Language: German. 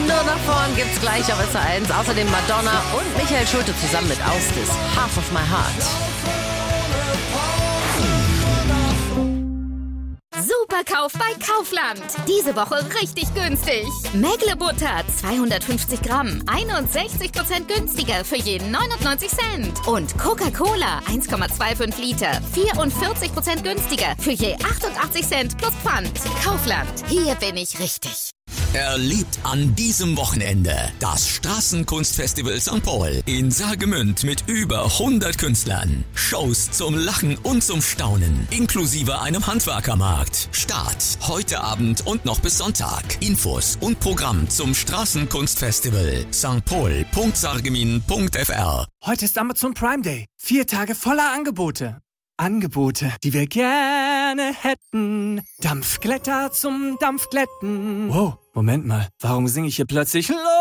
Nur nach vorn gibt's gleich auf SR1. Außerdem Madonna und Michael Schulte zusammen mit Austis. Half of My Heart. Superkauf bei Kaufland. Diese Woche richtig günstig. Mägle-Butter 250 Gramm, 61% günstiger für jeden 99 Cent. Und Coca-Cola 1,25 Liter, 44% günstiger für je 88 Cent plus Pfand. Kaufland, hier bin ich richtig. Erlebt an diesem Wochenende das Straßenkunstfestival St. Paul in Saargemünd mit über 100 Künstlern. Shows zum Lachen und zum Staunen, inklusive einem Handwerkermarkt. Start heute Abend und noch bis Sonntag. Infos und Programm zum Straßenkunstfestival stpaul.sargemin.fr. Heute ist Amazon Prime Day. 4 Tage voller Angebote. Angebote, die wir gerne hätten. Dampfglätter zum Dampfglätten. Wow, Moment mal. Warum singe ich hier plötzlich Lob